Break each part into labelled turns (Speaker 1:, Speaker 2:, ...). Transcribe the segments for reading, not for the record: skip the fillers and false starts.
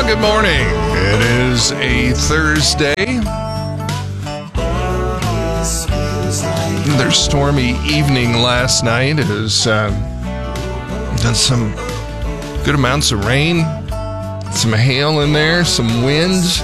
Speaker 1: Well, good morning. It is a Thursday. There's stormy evening last night. It was done some good amounts of rain, some hail in there, some winds.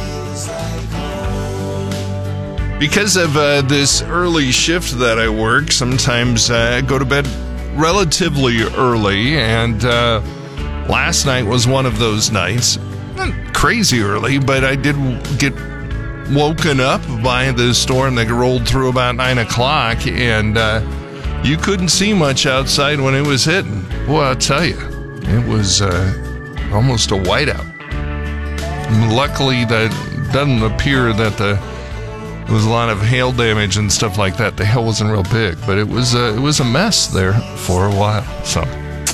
Speaker 1: Because of this early shift that I work, sometimes I go to bed relatively early, and last night was one of those nights. Not crazy early, but I did get woken up by the storm that rolled through about 9 o'clock, and you couldn't see much outside when it was hitting. Boy, I'll tell you, it was almost a whiteout. Luckily, that doesn't appear that there was a lot of hail damage and stuff like that. The hail wasn't real big, but it was a mess there for a while. So,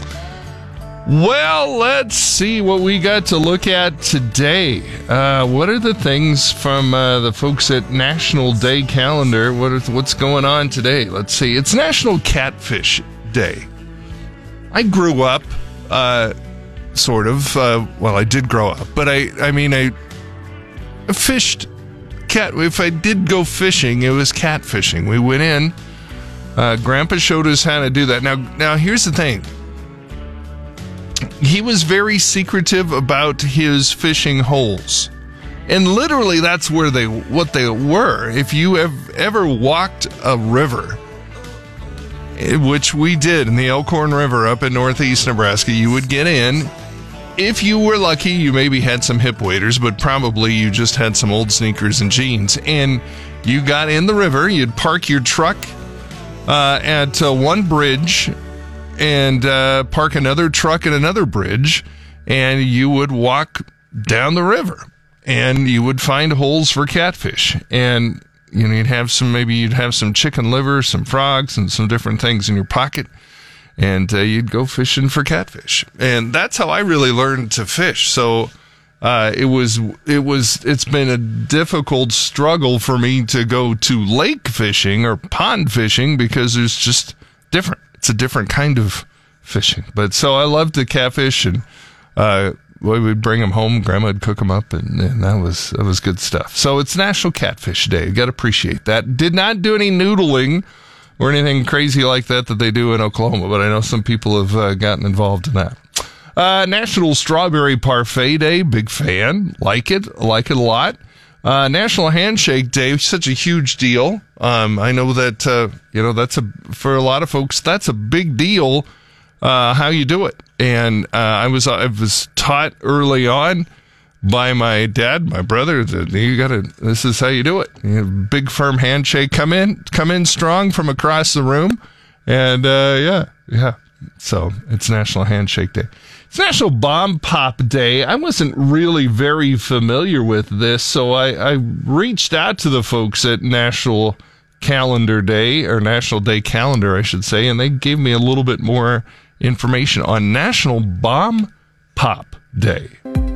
Speaker 1: well, let's see what we got to look at today. What are the things from the folks at National Day Calendar? What's going on today? Let's see. It's National Catfish Day. I grew up, sort of. Well, I did grow up, but I fished. If I did go fishing, it was catfishing. We went in. Grandpa showed us how to do that. Now here's the thing. He was very secretive about his fishing holes, and literally that's what they were. If you have ever walked a river, which we did in the Elkhorn River up in northeast Nebraska, you would get in. If you were lucky, you maybe had some hip waders, but probably you just had some old sneakers and jeans. And you got in the river, you'd park your truck at one bridge and park another truck at another bridge, and you would walk down the river, and you would find holes for catfish. And you'd have some chicken liver, some frogs, and some different things in your pocket. And you'd go fishing for catfish, and that's how I really learned to fish. So it's been a difficult struggle for me to go to lake fishing or pond fishing because there's just different. It's a different kind of fishing. But so I loved the catfish, and we'd bring them home. Grandma would cook them up, and that was good stuff. So it's National Catfish Day. You got to appreciate that. Did not do any noodling or anything crazy like that they do in Oklahoma, but I know some people have gotten involved in that. National Strawberry Parfait Day, big fan, like it a lot. National Handshake Day, such a huge deal. I know that for a lot of folks that's a big deal. How you do it, and I was taught early on by my dad, my brother, that this is how you do it. You have big firm handshake, come in strong from across the room. And, yeah. So it's National Handshake Day. It's National Bomb Pop Day. I wasn't really very familiar with this, so I reached out to the folks at National Calendar Day, or National Day Calendar, I should say, and they gave me a little bit more information on National Bomb Pop Day.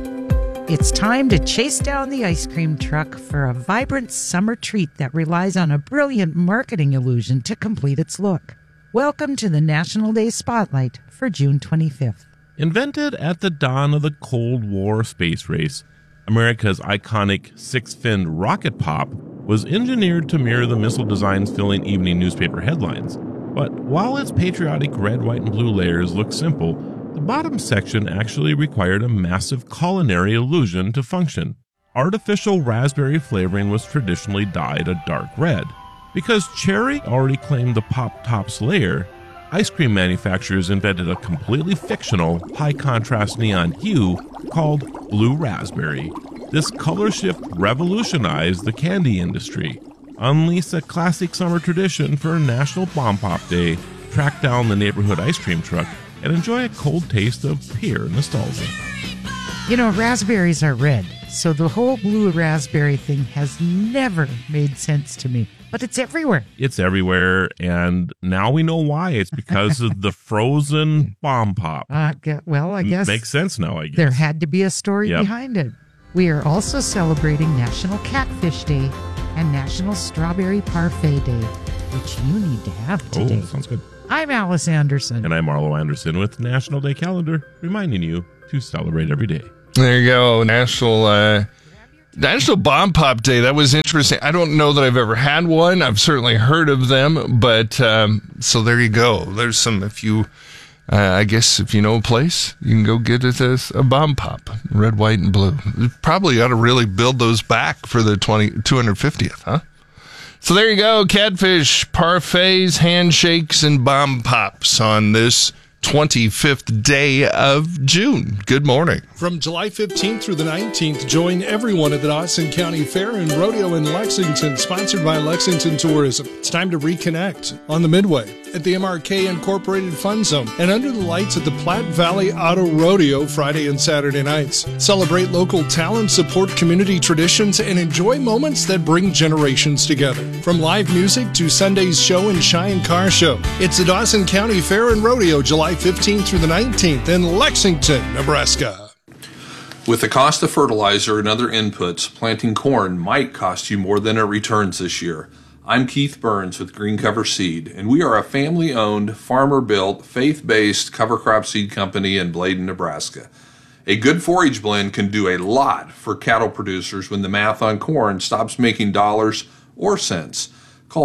Speaker 2: It's time to chase down the ice cream truck for a vibrant summer treat that relies on a brilliant marketing illusion to complete its look. Welcome to the National Day Spotlight for June 25th.
Speaker 3: Invented at the dawn of the Cold War space race, America's iconic six-finned rocket pop was engineered to mirror the missile designs filling evening newspaper headlines. But while its patriotic red, white, and blue layers look simple, the bottom section actually required a massive culinary illusion to function. Artificial raspberry flavoring was traditionally dyed a dark red. Because cherry already claimed the Pop Tops layer, ice cream manufacturers invented a completely fictional, high-contrast neon hue called blue raspberry. This color shift revolutionized the candy industry. Unleash a classic summer tradition for National Bomb Pop Day, track down the neighborhood ice cream truck, and enjoy a cold taste of pure nostalgia.
Speaker 2: Raspberries are red, so the whole blue raspberry thing has never made sense to me. But it's everywhere.
Speaker 3: It's everywhere, and now we know why. It's because of the frozen bomb pop.
Speaker 2: I guess.
Speaker 3: Makes sense now, I guess.
Speaker 2: There had to be a story behind it. We are also celebrating National Catfish Day and National Strawberry Parfait Day, which you need to have today.
Speaker 3: Oh, sounds good.
Speaker 2: I'm Alice Anderson.
Speaker 3: And I'm Marlo Anderson with National Day Calendar, reminding you to celebrate every day.
Speaker 1: There you go. National Bomb Pop Day. That was interesting. I don't know that I've ever had one. I've certainly heard of them, but so there you go. There's some, if you know a place, you can go get it as a bomb pop, red, white, and blue. You probably ought to really build those back for the 250th, huh? So there you go. Catfish, parfaits, handshakes, and bomb pops on this 25th day of June. Good morning.
Speaker 4: From July 15th through the 19th, join everyone at the Dawson County Fair and Rodeo in Lexington, sponsored by Lexington Tourism. It's time to reconnect on the Midway, at the MRK Incorporated Fun Zone, and under the lights at the Platte Valley Auto Rodeo Friday and Saturday nights. Celebrate local talent, support community traditions, and enjoy moments that bring generations together. From live music to Sunday's Show and Shine Car Show, it's the Dawson County Fair and Rodeo, July 15th through the 19th in Lexington, Nebraska.
Speaker 5: With the cost of fertilizer and other inputs, planting corn might cost you more than it returns this year. I'm Keith Burns with Green Cover Seed, and we are a family-owned, farmer-built, faith-based cover crop seed company in Bladen, Nebraska. A good forage blend can do a lot for cattle producers when the math on corn stops making dollars or cents. Call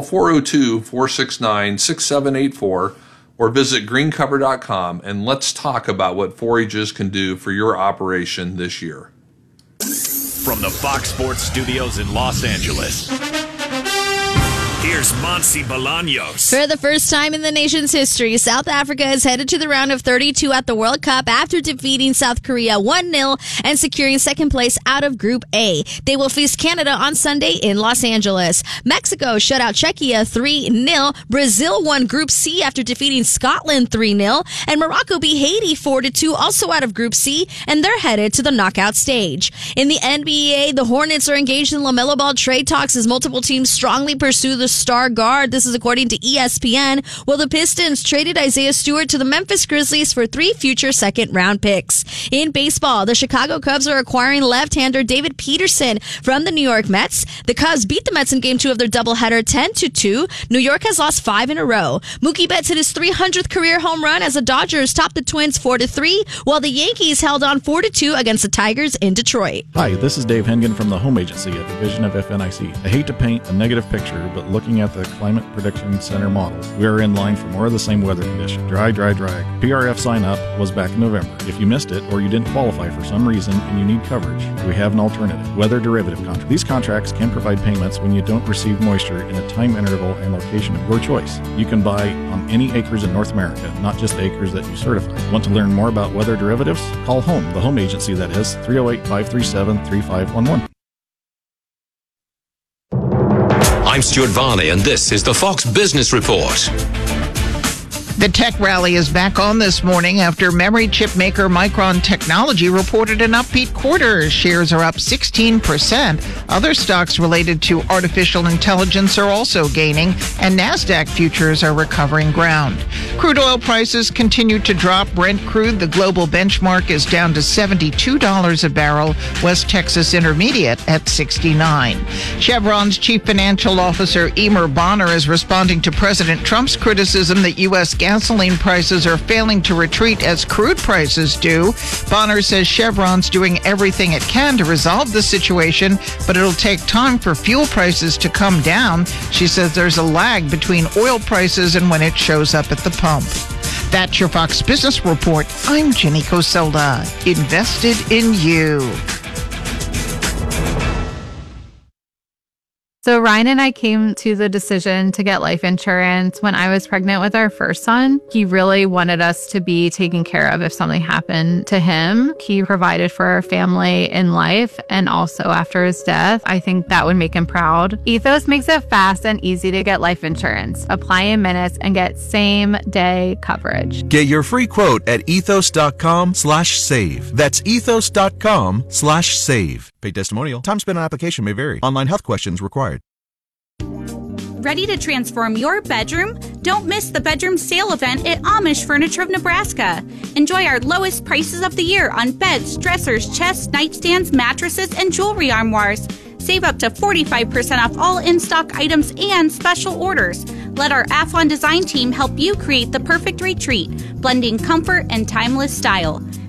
Speaker 5: 402-469-6784 or visit greencover.com and let's talk about what forages can do for your operation this year.
Speaker 6: From the Fox Sports Studios in Los Angeles, here's Monsi Bolaños.
Speaker 7: For the first time in the nation's history, South Africa is headed to the round of 32 at the World Cup after defeating South Korea 1-0 and securing second place out of Group A. They will face Canada on Sunday in Los Angeles. Mexico shut out Czechia 3-0. Brazil won Group C after defeating Scotland 3-0. And Morocco beat Haiti 4-2, also out of Group C, and they're headed to the knockout stage. In the NBA, the Hornets are engaged in LaMelo Ball trade talks as multiple teams strongly pursue the star guard. This is according to ESPN. Well, the Pistons traded Isaiah Stewart to the Memphis Grizzlies for 3 future second-round picks. In baseball, the Chicago Cubs are acquiring left-hander David Peterson from the New York Mets. The Cubs beat the Mets in Game 2 of their doubleheader 10-2. New York has lost 5 in a row. Mookie Betts hit his 300th career home run as the Dodgers topped the Twins 4-3, while the Yankees held on 4-2 against the Tigers in Detroit.
Speaker 8: Hi, this is Dave Hengen from the Home Agency at Division of FNIC. I hate to paint a negative picture, but looking at the Climate Prediction Center models, we are in line for more of the same weather condition. Dry, dry, dry. PRF sign up was back in November. If you missed it or you didn't qualify for some reason and you need coverage, we have an alternative. Weather derivative contract. These contracts can provide payments when you don't receive moisture in a time interval and location of your choice. You can buy on any acres in North America, not just the acres that you certify. Want to learn more about weather derivatives? Call HOME, the Home Agency that is, 308-537-3511.
Speaker 9: I'm Stuart Varney, and this is the Fox Business Report.
Speaker 10: The tech rally is back on this morning after memory chip maker Micron Technology reported an upbeat quarter. Shares are up 16%. Other stocks related to artificial intelligence are also gaining, and NASDAQ futures are recovering ground. Crude oil prices continue to drop. Brent crude, the global benchmark, is down to $72 a barrel. West Texas Intermediate at $69. Chevron's chief financial officer Eimear Bonner is responding to President Trump's criticism that U.S. gasoline prices are failing to retreat as crude prices do. Bonner says Chevron's doing everything it can to resolve the situation, but it'll take time for fuel prices to come down. She says there's a lag between oil prices and when it shows up at the pump. That's your Fox Business Report. I'm Jenny Coselda. Invested in you.
Speaker 11: So Ryan and I came to the decision to get life insurance when I was pregnant with our first son. He really wanted us to be taken care of if something happened to him. He provided for our family in life and also after his death. I think that would make him proud. Ethos makes it fast and easy to get life insurance. Apply in minutes and get same-day coverage.
Speaker 12: Get your free quote at ethos.com/save. That's ethos.com/save. Paid testimonial. Time spent on application may vary. Online health questions required.
Speaker 13: Ready to transform your bedroom? Don't miss the bedroom sale event at Amish Furniture of Nebraska. Enjoy our lowest prices of the year on beds, dressers, chests, nightstands, mattresses, and jewelry armoires. Save up to 45% off all in-stock items and special orders. Let our Athlon design team help you create the perfect retreat, blending comfort and timeless style.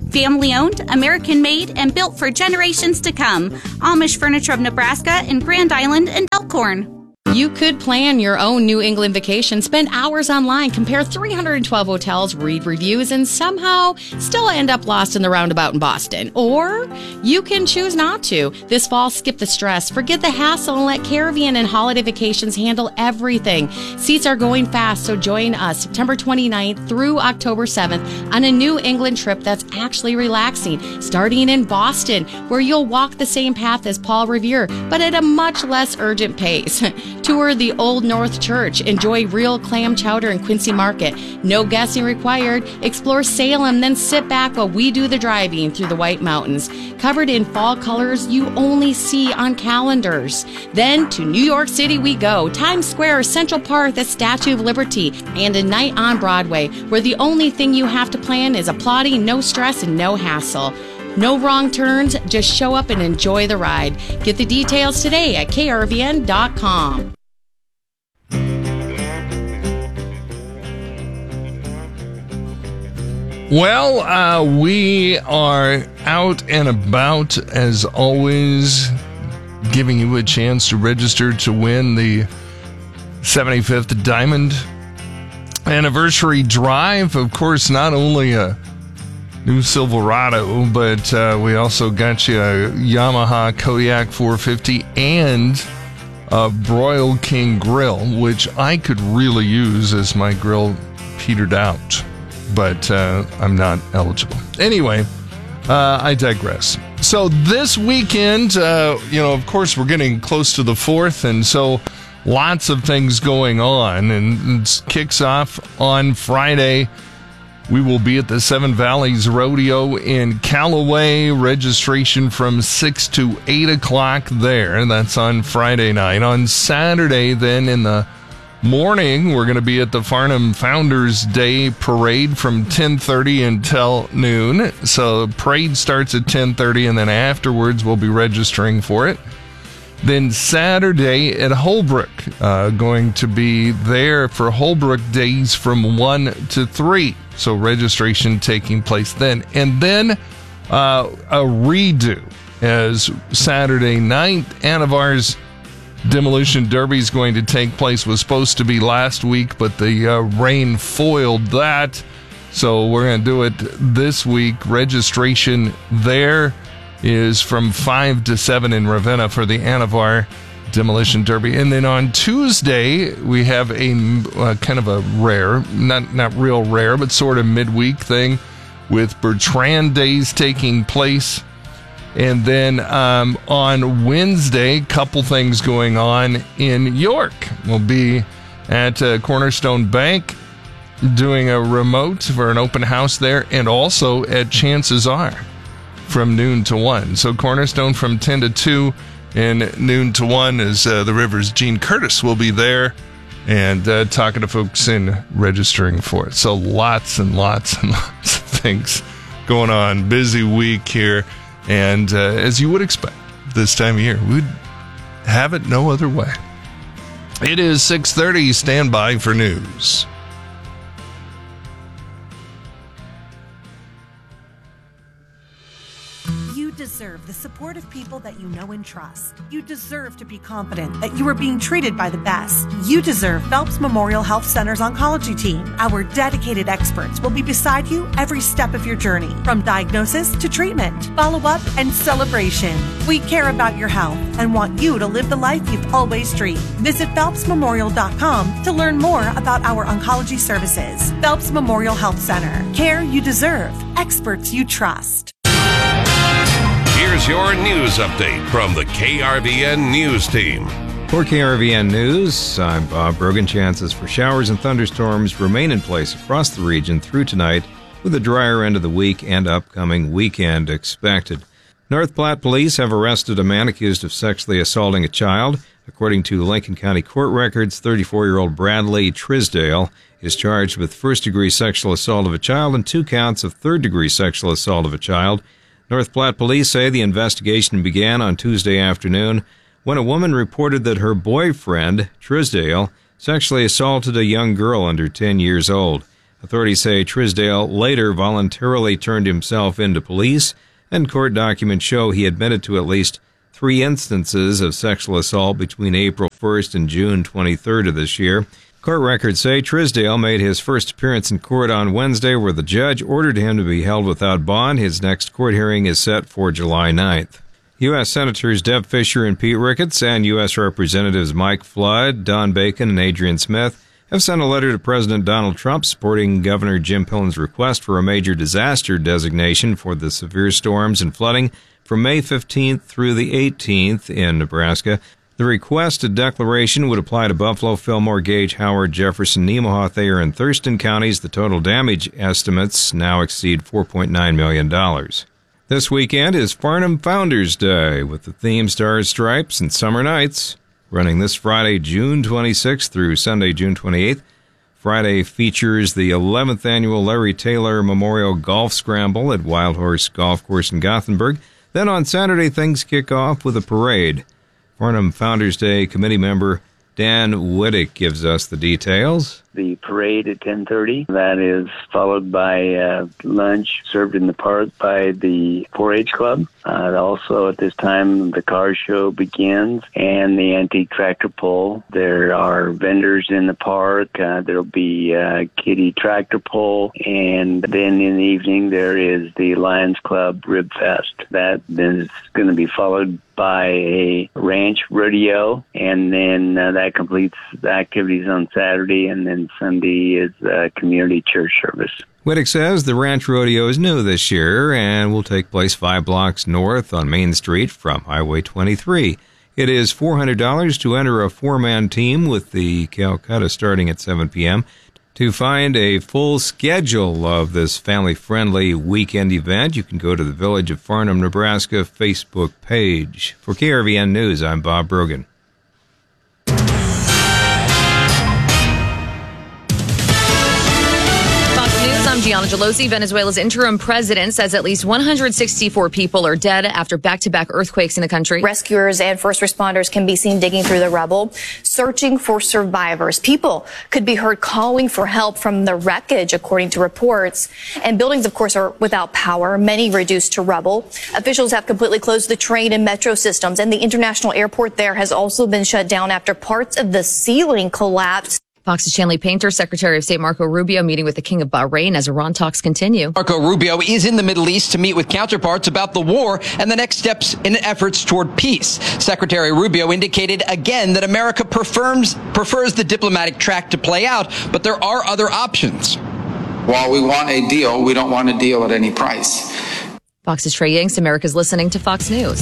Speaker 13: Family owned, American made, and built for generations to come. Amish Furniture of Nebraska in Grand Island and Elkhorn.
Speaker 14: You could plan your own New England vacation, spend hours online, compare 312 hotels, read reviews, and somehow still end up lost in the roundabout in Boston. Or you can choose not to. This fall, skip the stress, forget the hassle, and let Caribbean and Holiday Vacations handle everything. Seats are going fast, so join us September 29th through October 7th on a New England trip that's actually relaxing, starting in Boston, where you'll walk the same path as Paul Revere, but at a much less urgent pace. Tour the Old North Church. Enjoy real clam chowder in Quincy Market. No guessing required. Explore Salem, then sit back while we do the driving through the White Mountains. Covered in fall colors you only see on calendars. Then to New York City we go. Times Square, Central Park, the Statue of Liberty, and a night on Broadway, where the only thing you have to plan is applauding, no stress, and no hassle. No wrong turns, just show up and enjoy the ride. Get the details today at krvn.com.
Speaker 1: Well, we are out and about, as always, giving you a chance to register to win the 75th Diamond Anniversary Drive. Of course, not only a new Silverado, but we also got you a Yamaha Kodiak 450 and a Broil King grill, which I could really use as my grill petered out. But I'm not eligible. Anyway, I digress. So this weekend, of course, we're getting close to the 4th, and so lots of things going on. And it kicks off on Friday. We will be at the Seven Valleys Rodeo in Callaway. Registration from 6 to 8 o'clock there. That's on Friday night. On Saturday, then, in the morning, we're going to be at the Farnham Founders Day Parade from 10:30 until noon. So the parade starts at 10:30, and then afterwards we'll be registering for it. Then Saturday at Holbrook, going to be there for Holbrook Days from 1 to 3. So registration taking place then. And then a redo as Saturday night. Anavar's Demolition Derby is going to take place. Was supposed to be last week, but the rain foiled that. So we're going to do it this week. Registration there is from 5 to 7 in Ravenna for the Anavar Demolition Derby. And then on Tuesday, we have a kind of a rare, not real rare, but sort of midweek thing with Bertrand Days taking place. And then on Wednesday, couple things going on in York. We'll be at Cornerstone Bank doing a remote for an open house there, and also at Chances Are from noon to 1. So Cornerstone from 10 to 2 and noon to 1 is the Rivers. Gene Curtis will be there and talking to folks and registering for it. So lots and lots and lots of things going on. Busy week here. And as you would expect this time of year, we'd have it no other way. It is 6:30. Stand by for news.
Speaker 15: You deserve the support of people that you know and trust. You deserve to be confident that you are being treated by the best. You deserve Phelps Memorial Health Center's oncology team. Our dedicated experts will be beside you every step of your journey, from diagnosis to treatment, follow-up, and celebration. We care about your health and want you to live the life you've always dreamed. Visit PhelpsMemorial.com to learn more about our oncology services. Phelps Memorial Health Center. Care you deserve. Experts you trust.
Speaker 16: Here's your news update from the KRVN News Team.
Speaker 17: For KRVN News, I'm Bob Brogan. Chances for showers and thunderstorms remain in place across the region through tonight, with a drier end of the week and upcoming weekend expected. North Platte police have arrested a man accused of sexually assaulting a child. According to Lincoln County court records, 34-year-old Bradley Trisdale is charged with first-degree sexual assault of a child and 2 counts of third-degree sexual assault of a child. North Platte police say the investigation began on Tuesday afternoon when a woman reported that her boyfriend, Trisdale, sexually assaulted a young girl under 10 years old. Authorities say Trisdale later voluntarily turned himself into police, and court documents show he admitted to at least 3 instances of sexual assault between April 1st and June 23rd of this year. Court records say Trisdale made his first appearance in court on Wednesday, where the judge ordered him to be held without bond. His next court hearing is set for July 9th. U.S. Senators Deb Fischer and Pete Ricketts and U.S. Representatives Mike Flood, Don Bacon, and Adrian Smith have sent a letter to President Donald Trump supporting Governor Jim Pillen's request for a major disaster designation for the severe storms and flooding from May 15th through the 18th in Nebraska. The requested declaration would apply to Buffalo, Fillmore, Gage, Howard, Jefferson, Nemaha, Thayer, and Thurston counties. The total damage estimates now exceed $4.9 million. This weekend is Farnham Founders Day with the theme Stars, Stripes, and Summer Nights, running this Friday, June 26th through Sunday, June 28th. Friday features the 11th annual Larry Taylor Memorial Golf Scramble at Wild Horse Golf Course in Gothenburg. Then on Saturday, things kick off with a parade. Farnham Founders Day committee member Dan Wittick gives us the details.
Speaker 18: The parade at 10:30. That is followed by lunch served in the park by the 4-H Club. Also at this time, the car show begins and the antique tractor pull. There are vendors in the park. There'll be a kiddie tractor pull. And then in the evening, there is the Lions Club Rib Fest. That then is going to be followed by a ranch rodeo. And then that completes the activities on Saturday. And then Sunday is a community church service.
Speaker 17: Wittick says the ranch rodeo is new this year and will take place 5 blocks north on Main Street from Highway 23. It is $400 to enter a 4-man team with the Calcutta starting at 7 p.m. To find a full schedule of this family-friendly weekend event, you can go to the Village of Farnham, Nebraska Facebook page. For KRVN News, I'm Bob Brogan.
Speaker 19: I'm Gianna Gelosi. Venezuela's interim president says at least 164 people are dead after back-to-back earthquakes in the country.
Speaker 20: Rescuers and first responders can be seen digging through the rubble, searching for survivors. People could be heard calling for help from the wreckage, according to reports. And buildings, of course, are without power, many reduced to rubble. Officials have completely closed the train and metro systems, and the international airport there has also been shut down after parts of the ceiling collapsed.
Speaker 19: Fox's Chanley Painter, Secretary of State Marco Rubio meeting with the King of Bahrain as Iran talks continue.
Speaker 21: Marco Rubio is in the Middle East to meet with counterparts about the war and the next steps in efforts toward peace. Secretary Rubio indicated again that America prefers the diplomatic track to play out, but there are other options.
Speaker 22: While we want a deal, we don't want a deal at any price.
Speaker 19: Fox's Trey Yanks, America's listening to Fox News.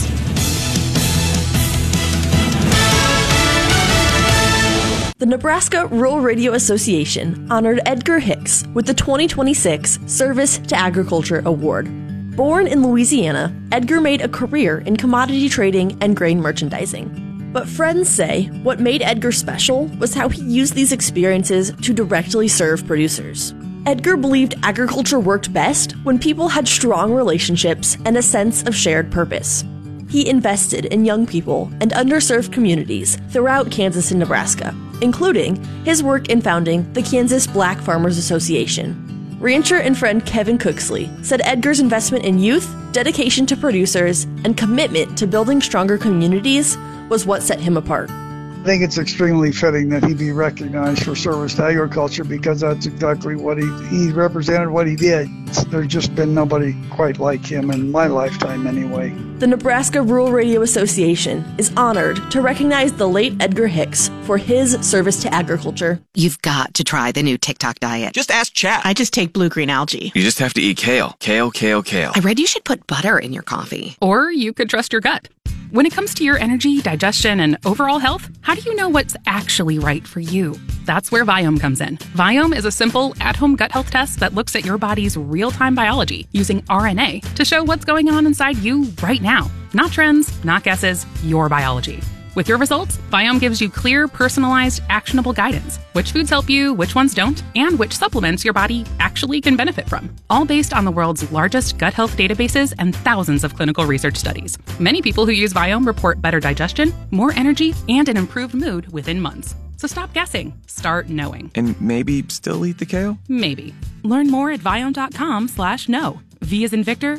Speaker 23: The Nebraska Rural Radio Association honored Edgar Hicks with the 2026 Service to Agriculture Award. Born in Louisiana, Edgar made a career in commodity trading and grain merchandising. But friends say what made Edgar special was how he used these experiences to directly serve producers. Edgar believed agriculture worked best when people had strong relationships and a sense of shared purpose. He invested in young people and underserved communities throughout Kansas and Nebraska, including his work in founding the Kansas Black Farmers Association. Rancher and friend Kevin Cooksley said Edgar's investment in youth, dedication to producers, and commitment to building stronger communities was what set him apart.
Speaker 24: I think it's extremely fitting that he be recognized for service to agriculture because that's exactly what he represented, what he did. There's just been nobody quite like him in my lifetime anyway.
Speaker 23: The Nebraska Rural Radio Association is honored to recognize the late Edgar Hicks for his service to agriculture.
Speaker 25: You've got to try the new TikTok diet.
Speaker 21: Just ask Chat.
Speaker 25: I just take blue-green algae.
Speaker 26: You just have to eat kale. Kale, kale, kale.
Speaker 25: I read you should put butter in your coffee.
Speaker 27: Or you could trust your gut. When it comes to your energy, digestion, and overall health, how do you know what's actually right for you? That's where Viome comes in. Viome is a simple, at-home gut health test that looks at your body's real-time biology using RNA to show what's going on inside you right now. Not trends, not guesses, your biology. With your results, Viome gives you clear, personalized, actionable guidance. Which foods help you, which ones don't, and which supplements your body actually can benefit from. All based on the world's largest gut health databases and thousands of clinical research studies. Many people who use Viome report better digestion, more energy, and an improved mood within months. So stop guessing. Start knowing.
Speaker 26: And maybe still eat the kale?
Speaker 27: Maybe. Learn more at Viome.com/know. V as in Victor,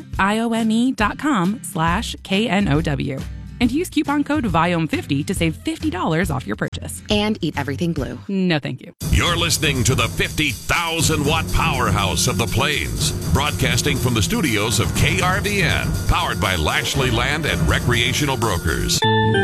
Speaker 27: IOME.com/KNOW. And use coupon code VIOME50 to save $50 off your purchase.
Speaker 25: And eat everything blue.
Speaker 27: No, thank you.
Speaker 16: You're listening to the 50,000-watt powerhouse of the Plains, broadcasting from the studios of KRVN, powered by Lashley Land and Recreational Brokers.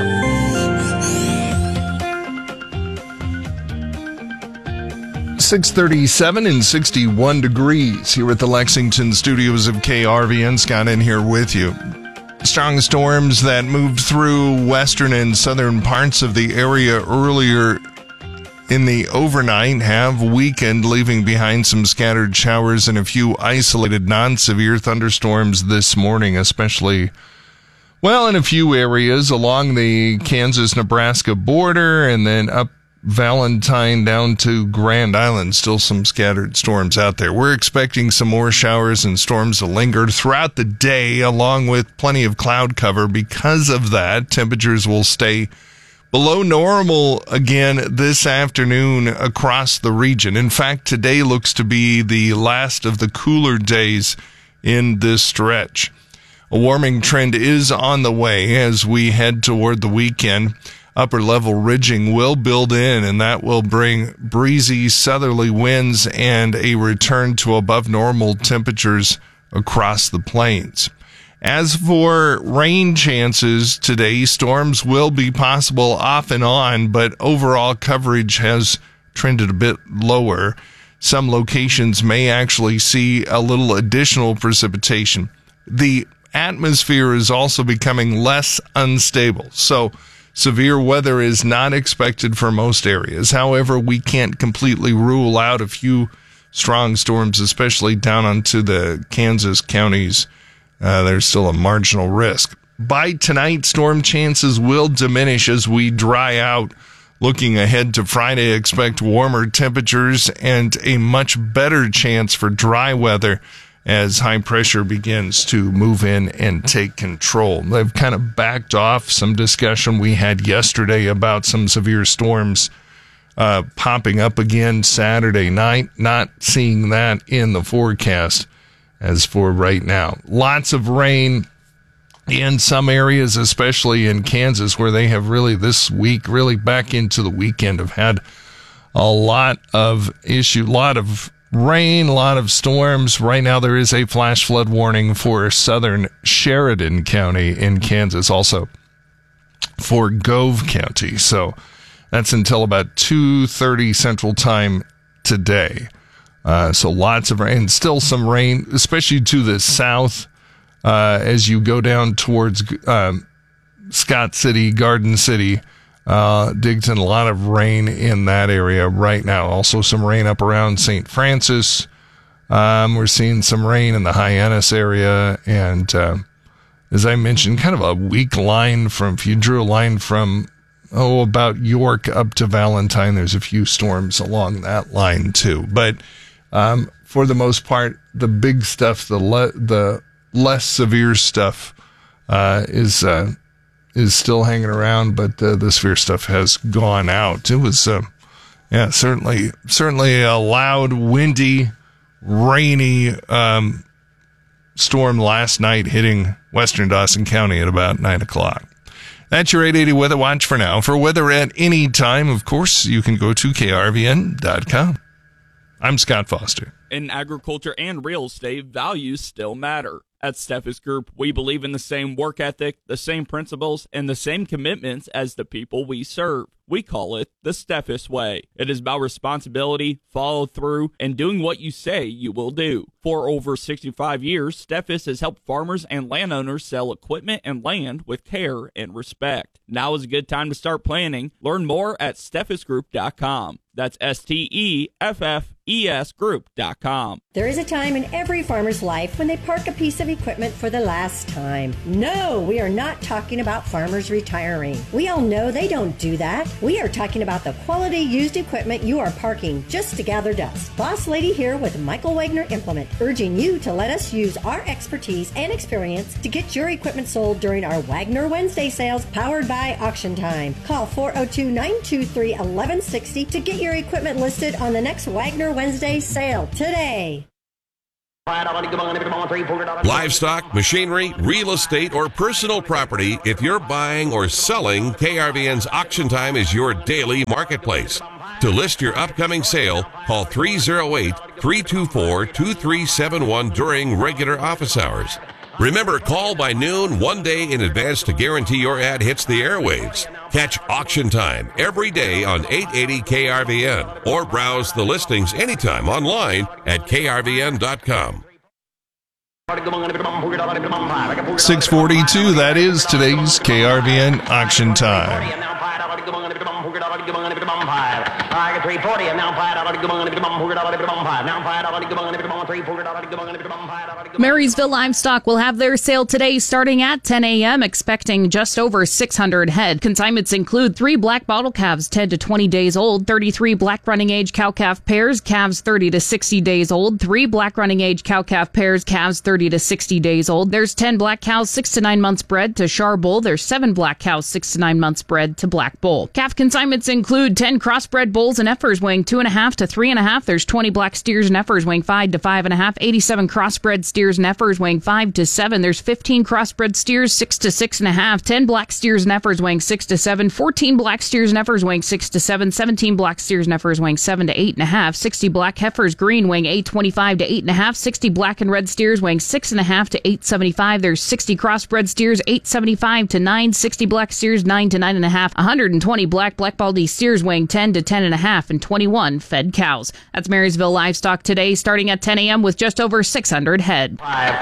Speaker 1: .37 and 61 degrees here at the Lexington studios of KRVN. Scott in here with you. Strong storms that moved through western and southern parts of the area earlier in the overnight have weakened, leaving behind some scattered showers and a few isolated non-severe thunderstorms this morning, especially, well, in a few areas along the Kansas-Nebraska border and then up Valentine down to Grand Island. Still some scattered storms out there. We're expecting some more showers and storms to linger throughout the day, along with plenty of cloud cover. Because of that, temperatures will stay below normal again this afternoon across the region. In fact, today looks to be the last of the cooler days in this stretch. A warming trend is on the way as we head toward the weekend. Upper level ridging will build in, and that will bring breezy southerly winds and a return to above normal temperatures across the plains. As for rain chances today, storms will be possible off and on, but overall coverage has trended a bit lower. Some locations may actually see a little additional precipitation. The atmosphere is also becoming less unstable, so severe weather is not expected for most areas. However, we can't completely rule out a few strong storms, especially down onto the Kansas counties. There's still a marginal risk. By tonight, storm chances will diminish as we dry out. Looking ahead to Friday, expect warmer temperatures and a much better chance for dry weather as high pressure begins to move in and take control. They've kind of backed off some discussion we had yesterday about some severe storms popping up again Saturday night. Not seeing that in the forecast as for right now. Lots of rain in some areas, especially in Kansas, where they have really this week, really back into the weekend, have had a lot of rain, a lot of storms. Right now, there is a flash flood warning for southern Sheridan County in Kansas, also for Gove County. So that's until about 2:30 Central Time today. So lots of rain, still some rain, especially to the south as you go down towards Scott City, Garden City, Digton. A lot of rain in that area right now. Also some rain up around St. Francis. We're seeing some rain in the Hyannis area. And as I mentioned, kind of a weak line from, if you drew a line from, about York up to Valentine, there's a few storms along that line too. But for the most part, the big stuff, the less severe stuff is still hanging around, but the severe stuff has gone out. It was, certainly a loud, windy, rainy storm last night hitting western Dawson County at about 9 o'clock. That's your 880 Weather Watch for now. For weather at any time, of course, you can go to krvn.com. I'm Scott Foster.
Speaker 2: In agriculture and real estate, values still matter. At Steffes Group, we believe in the same work ethic, the same principles, and the same commitments as the people we serve. We call it the Steffes Way. It is about responsibility, follow through, and doing what you say you will do. For over 65 years, Steffes has helped farmers and landowners sell equipment and land with care and respect. Now is a good time to start planning. Learn more at steffesgroup.com. That's STEFFES group.com.
Speaker 3: There is a time in every farmer's life when they park a piece of equipment for the last time. No, we are not talking about farmers retiring. We all know they don't do that. We are talking about the quality used equipment you are parking just to gather dust. Boss Lady here with Michael Wagner Implement, urging you to let us use our expertise and experience to get your equipment sold during our Wagner Wednesday sales powered by Auction Time. Call 402-923-1160 to get your equipment listed on the next Wagner Wednesday sale today.
Speaker 16: Livestock, machinery, real estate, or personal property. If you're buying or selling, KRVN's Auction Time is your daily marketplace. To list your upcoming sale, call 308-324-2371 during regular office hours. Remember, call by noon one day in advance to guarantee your ad hits the airwaves. Catch Auction Time every day on 880 KRVN or browse the listings anytime online at krvn.com.
Speaker 1: 6:42, that is today's KRVN Auction Time.
Speaker 4: Marysville Livestock will have their sale today starting at 10 a.m., expecting just over 600 head. Consignments include 3 black bottle calves 10 to 20 days old, 33 black running age cow-calf pairs, calves 30 to 60 days old, 3 black running age cow-calf pairs, calves 30 to 60 days old. There's 10 black cows 6 to 9 months bred to Char Bull. There's 7 black cows 6 to 9 months bred to Black Bull. Calf consignments include 10 crossbred bulls and heifers weighing 2.5 to 3.5. There's 20 black steers and heifers weighing 5 to 5.5. 87 crossbred steers and heifers weighing 5 to 7. There's 15 crossbred steers 6 to 6.5. 10 black steers and heifers weighing 6 to 7. 14 black steers and heifers weighing 6 to 7. 17 black steers and heifers weighing 7 to 8.5. 60 black heifers green weighing 8.25 to 8.5. 60 black and red steers weighing 6.5 to 8.75. There's 60 crossbred steers 8.75 to 9. 60 black steers 9 to 9.5. 120 black baldy steers weighing 10 to 10.5, and 21 fed cows. That's Marysville Livestock today, starting at 10 a.m. with just over 600 head.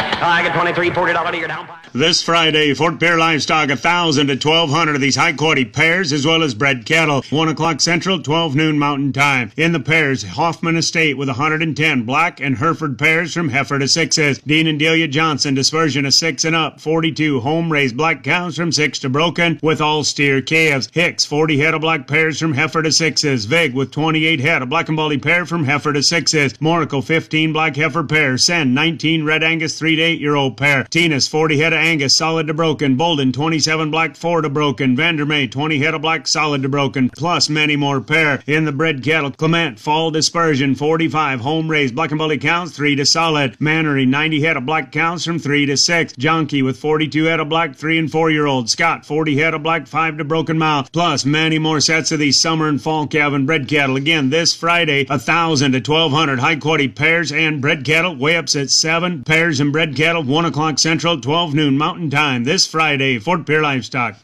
Speaker 5: I get 23, $40 you're down. This Friday, Fort Pierre Livestock, 1,000 to 1,200 of these high-quality pairs, as well as bred cattle. 1 o'clock Central, 12 noon Mountain Time. In the pairs, Hoffman Estate with 110 black and Hereford pairs from heifer to 6s. Dean and Delia Johnson, dispersion of 6 and up. 42 home-raised black cows from 6 to broken with all steer calves. Hicks, 40 head of black pairs from heifer to 6s. Vig with 28 head, a black and baldy pair from heifer to 6s. Monaco, 15 black heifer pairs. Sen, 19 red Angus 3 to 8-year-old pair. Tinas, 40 head of Angus solid to broken. Bolden, 27 black 4 to broken. Vandermeer, 20 head of black solid to broken, plus many more pair. In the bred cattle, Clement, fall dispersion, 45 home raised black and baldy cows 3 to solid. Mannery, 90 head of black cows from 3 to 6. Jonky with 42 head of black 3 and 4-year-old. Scott, 40 head of black 5 to broken mouth, plus many more sets of these summer and fall calf and bred cattle. Again, this Friday, 1,000 to 1,200 high quality pairs and bred cattle. Weigh ups at 7 pairs and bred cattle, 1 o'clock Central, 12 noon Mountain Time. This Friday, Fort Pierre Livestock.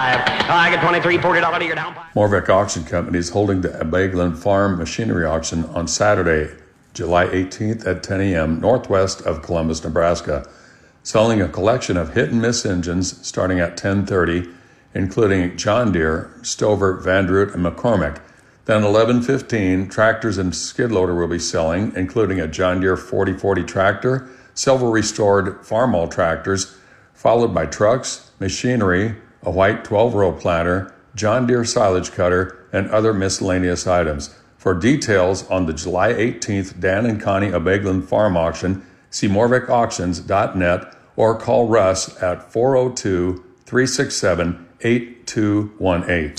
Speaker 5: I get 23, $40 you're down.
Speaker 6: Morvec Auction Company is holding the Ebeglin Farm Machinery Auction on Saturday, July 18th at 10 a.m. northwest of Columbus, Nebraska, selling a collection of hit-and-miss engines starting at 10:30, including John Deere, Stover, Vandroot, and McCormick. Then 11:15, tractors and skid loader will be selling, including a John Deere 4040 tractor, several restored Farmall tractors, followed by trucks, machinery, a white 12-row planter, John Deere silage cutter, and other miscellaneous items. For details on the July 18th Dan and Connie Ebeglin Farm Auction, see morvicauctions.net or call Russ at 402-367-8218.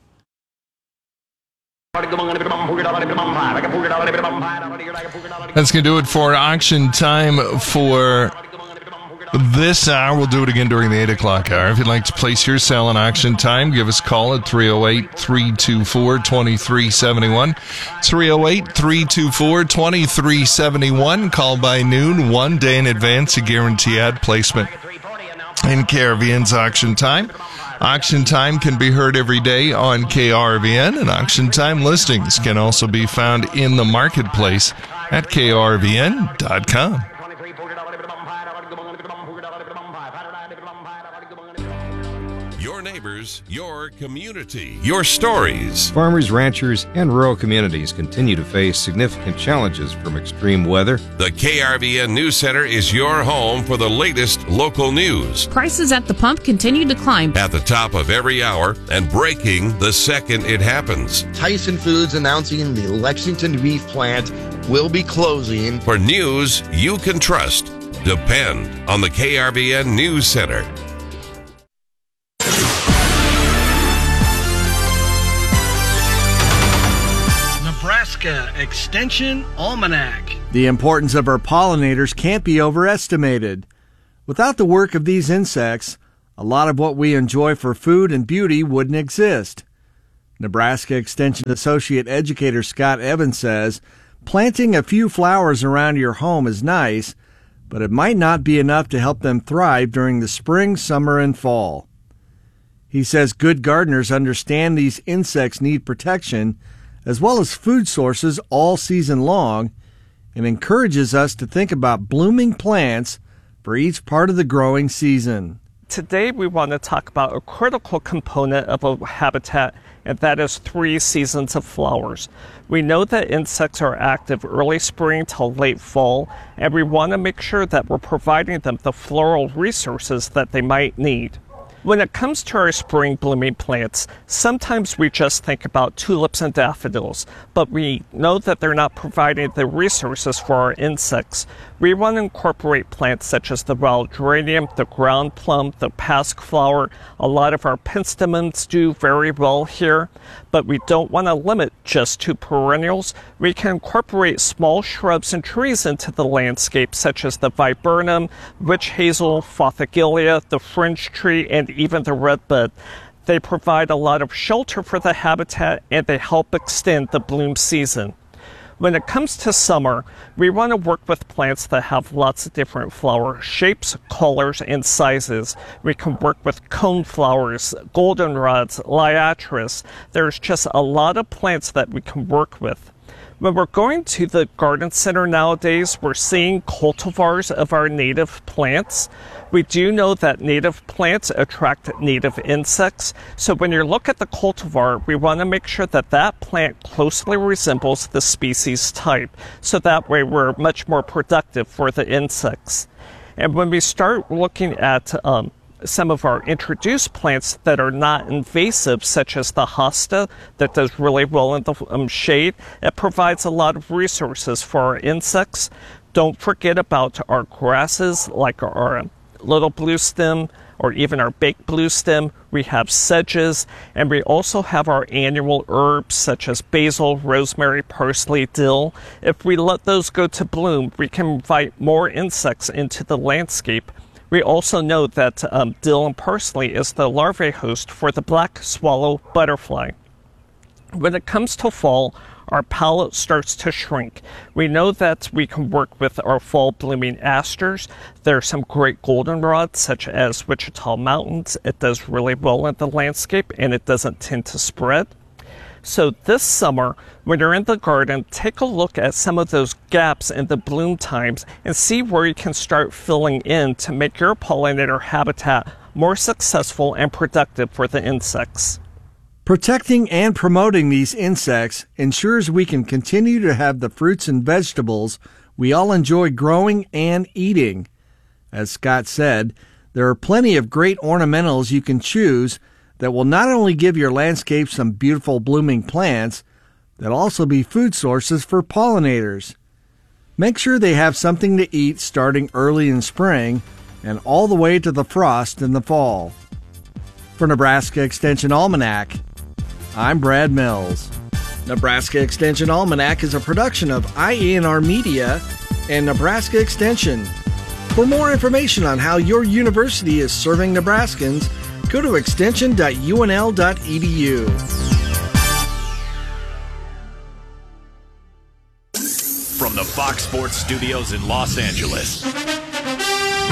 Speaker 1: That's going to do it for auction time for this hour. We'll do it again during the 8 o'clock hour. If you'd like to place your sale in auction time, give us a call at 308-324-2371. 308-324-2371. Call by noon, 1 day in advance to guarantee ad placement in KRVN's auction time. Auction time can be heard every day on KRVN, and auction time listings can also be found in the marketplace at krvn.com.
Speaker 16: Your neighbors, your community, your stories.
Speaker 17: Farmers, ranchers, and rural communities continue to face significant challenges from extreme weather.
Speaker 16: The KRVN News Center is your home for the latest local news.
Speaker 4: Prices at the pump continue to climb.
Speaker 16: At the top of every hour and breaking the second it happens.
Speaker 7: Tyson Foods announcing the Lexington beef plant will be closing.
Speaker 16: For news you can trust, depend on the KRVN News Center.
Speaker 8: Nebraska Extension Almanac.
Speaker 9: The importance of our pollinators can't be overestimated. Without the work of these insects, a lot of what we enjoy for food and beauty wouldn't exist. Nebraska Extension Associate Educator Scott Evans says, planting a few flowers around your home is nice, but it might not be enough to help them thrive during the spring, summer, and fall. He says good gardeners understand these insects need protection as well as food sources all season long, and encourages us to think about blooming plants for each part of the growing season.
Speaker 10: Today we want to talk about a critical component of a habitat, and that is 3 seasons of flowers. We know that insects are active early spring till late fall, and we want to make sure that we're providing them the floral resources that they might need. When it comes to our spring blooming plants, sometimes we just think about tulips and daffodils, but we know that they're not providing the resources for our insects. We want to incorporate plants such as the wild geranium, the ground plum, the pasque flower. A lot of our penstemons do very well here, but we don't want to limit just to perennials. We can incorporate small shrubs and trees into the landscape, such as the viburnum, witch hazel, fothigilia, the fringe tree, and even the redbud. They provide a lot of shelter for the habitat, and they help extend the bloom season. When it comes to summer, we want to work with plants that have lots of different flower shapes, colors, and sizes. We can work with cone flowers, goldenrods, liatris. There's just a lot of plants that we can work with. When we're going to the garden center nowadays, we're seeing cultivars of our native plants. We do know that native plants attract native insects. So when you look at the cultivar, we want to make sure that that plant closely resembles the species type. So that way we're much more productive for the insects. And when we start looking at some of our introduced plants that are not invasive, such as the hosta that does really well in the shade, it provides a lot of resources for our insects. Don't forget about our grasses like our little blue stem or even our baked blue stem. We have sedges, and we also have our annual herbs such as basil, rosemary, parsley, dill. If we let those go to bloom, we can invite more insects into the landscape. We also know that dill and parsley is the larvae host for the black swallow butterfly. When it comes to fall, our palette starts to shrink. We know that we can work with our fall blooming asters. There are some great goldenrods such as Wichita Mountains. It does really well in the landscape and it doesn't tend to spread. So this summer, when you're in the garden, take a look at some of those gaps in the bloom times and see where you can start filling in to make your pollinator habitat more successful and productive for the insects.
Speaker 9: Protecting and promoting these insects ensures we can continue to have the fruits and vegetables we all enjoy growing and eating. As Scott said, there are plenty of great ornamentals you can choose that will not only give your landscape some beautiful blooming plants, they'll also be food sources for pollinators. Make sure they have something to eat starting early in spring and all the way to the frost in the fall. For Nebraska Extension Almanac, I'm Brad Mills. Nebraska Extension Almanac is a production of IENR Media and Nebraska Extension. For more information on how your university is serving Nebraskans, go to extension.unl.edu.
Speaker 11: From the Fox Sports Studios in Los Angeles,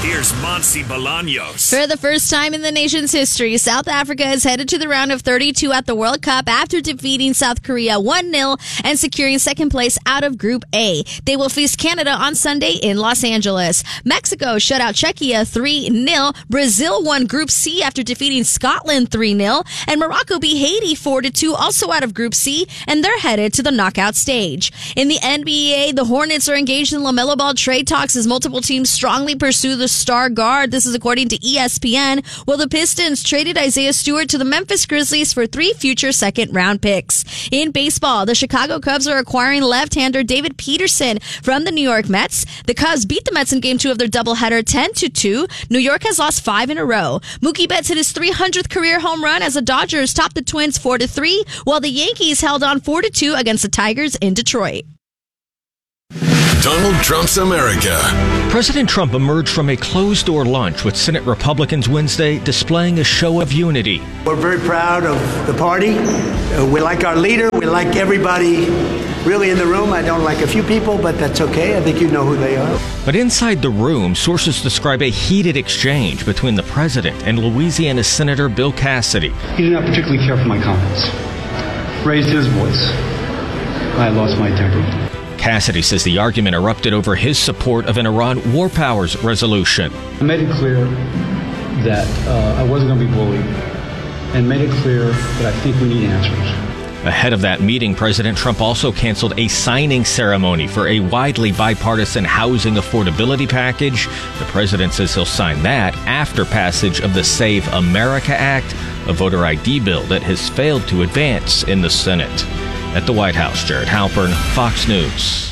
Speaker 11: here's Monsi Bolaños.
Speaker 12: For the first time in the nation's history, South Africa is headed to the round of 32 at the World Cup after defeating South Korea 1-0 and securing second place out of Group A. They will face Canada on Sunday in Los Angeles. Mexico shut out Czechia 3-0. Brazil won Group C after defeating Scotland 3-0. And Morocco beat Haiti 4-2, also out of Group C, and they're headed to the knockout stage. In the NBA, the Hornets are engaged in LaMelo Ball trade talks as multiple teams strongly pursue the star guard. This is according to ESPN. Well, the Pistons traded Isaiah Stewart to the Memphis Grizzlies for 3 future second-round picks. In baseball, the Chicago Cubs are acquiring left-hander David Peterson from the New York Mets. The Cubs beat the Mets in Game 2 of their doubleheader 10-2. New York has lost 5 in a row. Mookie Betts hit his 300th career home run as the Dodgers topped the Twins 4-3, while the Yankees held on 4-2 against the Tigers in Detroit.
Speaker 11: Donald Trump's America.
Speaker 13: President Trump emerged from a closed-door lunch with Senate Republicans Wednesday, displaying a show of unity.
Speaker 14: We're very proud of the party. We like our leader. We like everybody really in the room. I don't like a few people, but that's okay. I think you know who they are.
Speaker 13: But inside the room, sources describe a heated exchange between the president and Louisiana Senator Bill Cassidy.
Speaker 15: He did not particularly care for my comments. Raised his voice. I lost my temper.
Speaker 13: Cassidy says the argument erupted over his support of an Iran war powers resolution.
Speaker 15: I made it clear that I wasn't going to be bullied, and made it clear that I think we need answers.
Speaker 13: Ahead of that meeting, President Trump also canceled a signing ceremony for a widely bipartisan housing affordability package. The president says he'll sign that after passage of the Save America Act, a voter ID bill that has failed to advance in the Senate. At the White House, Jared Halpern, Fox News.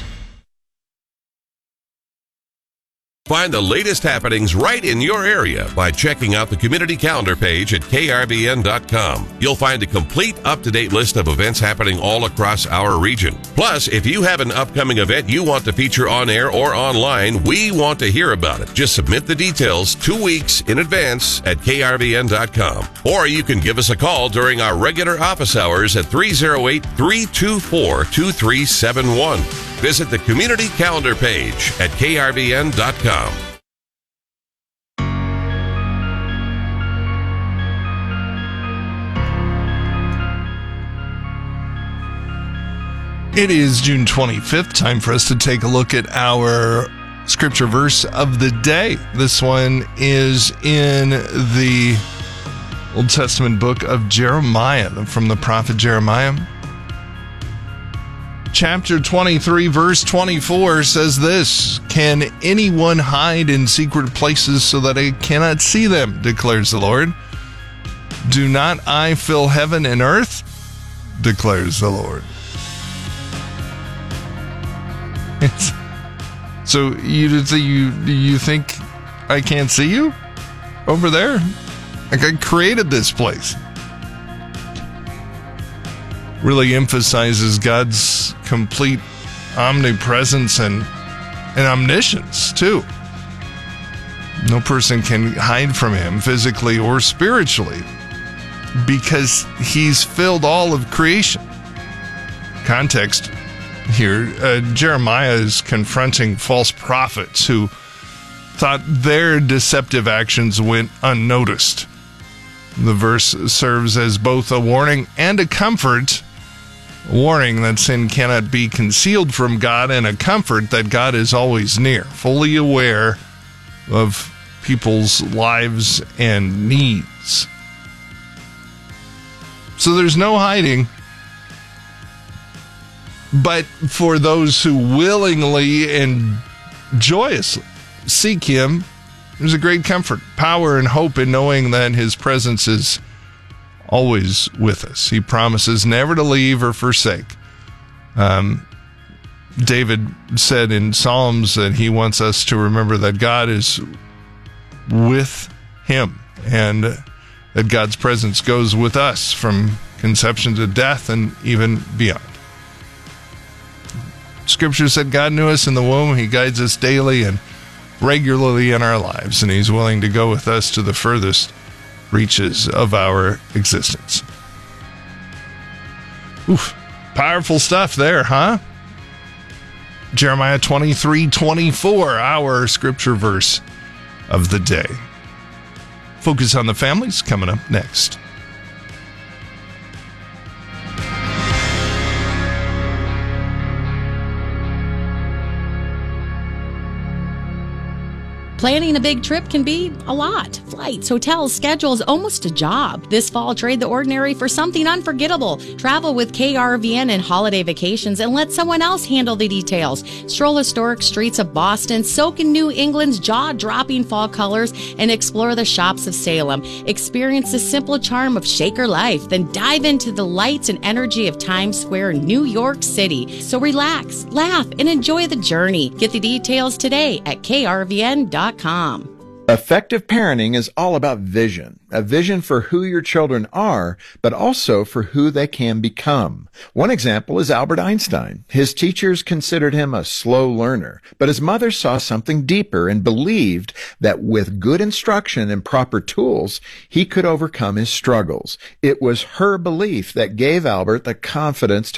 Speaker 16: Find the latest happenings right in your area by checking out the community calendar page at KRBN.com. You'll find a complete, up-to-date list of events happening all across our region. Plus, if you have an upcoming event you want to feature on air or online, we want to hear about it. Just submit the details 2 weeks in advance at KRBN.com. Or you can give us a call during our regular office hours at 308-324-2371. Visit the community calendar page at KRBN.com.
Speaker 1: It is June 25th. Time for us to take a look at our scripture verse of the day. This one is in the Old Testament book of Jeremiah, from the prophet Jeremiah. Chapter 23, verse 24 says this: "Can anyone hide in secret places so that I cannot see them, declares the Lord? Do not I fill heaven and earth, declares the Lord." So you think I can't see you over there? Like, I created this place. Really emphasizes God's complete omnipresence and omniscience, too. No person can hide from him physically or spiritually because he's filled all of creation. Context here, Jeremiah is confronting false prophets who thought their deceptive actions went unnoticed. The verse serves as both a warning and a comfort. A warning that sin cannot be concealed from God, and a comfort that God is always near, fully aware of people's lives and needs. So there's no hiding. But for those who willingly and joyously seek him, there's a great comfort, power, and hope in knowing that his presence is always with us. He promises never to leave or forsake. David said in Psalms that he wants us to remember that God is with him and that God's presence goes with us from conception to death and even beyond. Scripture said God knew us in the womb. He guides us daily and regularly in our lives, and he's willing to go with us to the furthest reaches of our existence. Oof, powerful stuff there, huh? Jeremiah 23:24, our scripture verse of the day. Focus on the Family's coming up next.
Speaker 18: Planning a big trip can be a lot. Flights, hotels, schedules, almost a job. This fall, trade the ordinary for something unforgettable. Travel with KRVN and holiday vacations and let someone else handle the details. Stroll historic streets of Boston, soak in New England's jaw-dropping fall colors, and explore the shops of Salem. Experience the simple charm of Shaker life, then dive into the lights and energy of Times Square, New York City. So relax, laugh, and enjoy the journey. Get the details today at krvn.com.
Speaker 19: Effective parenting is all about vision. A vision for who your children are, but also for who they can become. One example is Albert Einstein. His teachers considered him a slow learner, but his mother saw something deeper and believed that with good instruction and proper tools, he could overcome his struggles. It was her belief that gave Albert the confidence to